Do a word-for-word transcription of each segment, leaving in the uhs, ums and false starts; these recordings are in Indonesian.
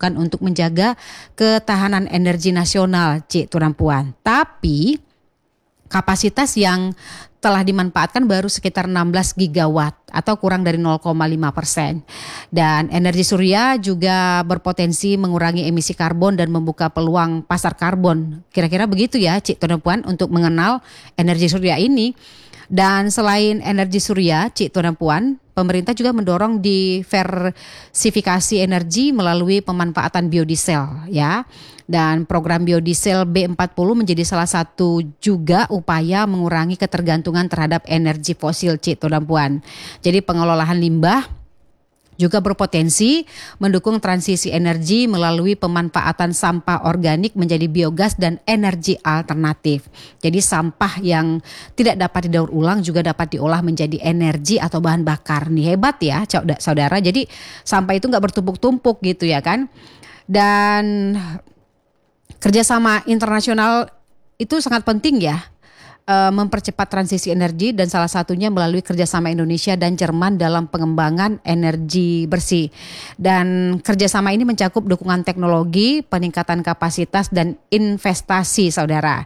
diperlukan untuk menjaga ketahanan energi nasional, Cik Turampuan. Tapi kapasitas yang telah dimanfaatkan baru sekitar enam belas gigawatt atau kurang dari nol koma lima persen. Dan energi surya juga berpotensi mengurangi emisi karbon dan membuka peluang pasar karbon. Kira-kira begitu ya, Cik Turampuan, untuk mengenal energi surya ini. Dan selain energi surya, Cik Tuan dan Puan, pemerintah juga mendorong diversifikasi energi melalui pemanfaatan biodiesel, ya. Dan program biodiesel B empat puluh menjadi salah satu juga upaya mengurangi ketergantungan terhadap energi fosil, Cik Tuan dan Puan. Jadi pengelolaan limbah juga berpotensi mendukung transisi energi melalui pemanfaatan sampah organik menjadi biogas dan energi alternatif. Jadi sampah yang tidak dapat didaur ulang juga dapat diolah menjadi energi atau bahan bakar. Nih hebat ya saudara. Jadi sampah itu nggak bertumpuk-tumpuk gitu ya kan. Dan kerjasama internasional itu sangat penting ya. Mempercepat transisi energi dan salah satunya melalui kerjasama Indonesia dan Jerman dalam pengembangan energi bersih. Dan kerjasama ini mencakup dukungan teknologi, peningkatan kapasitas dan investasi, saudara.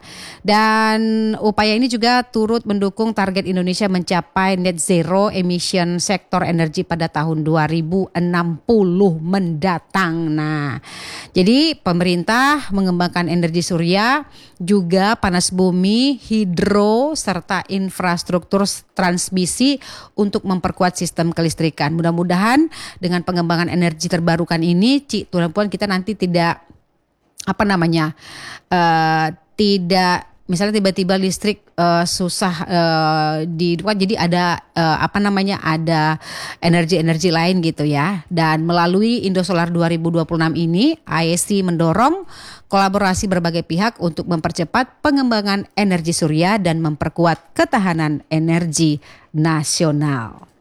Dan upaya ini juga turut mendukung target Indonesia mencapai net zero emission sektor energi pada tahun dua ribu enam puluh mendatang. Nah, jadi pemerintah mengembangkan energi surya, juga panas bumi, hidro, serta infrastruktur transmisi untuk memperkuat sistem kelistrikan. Mudah-mudahan dengan pengembangan energi terbarukan ini, Cik Tuan dan Puan, kita nanti tidak apa namanya uh, tidak misalnya tiba-tiba listrik uh, susah uh, di jadi ada uh, apa namanya ada energi-energi lain gitu ya. Dan melalui Indosolar dua ribu dua puluh enam ini, I E C mendorong kolaborasi berbagai pihak untuk mempercepat pengembangan energi surya dan memperkuat ketahanan energi nasional.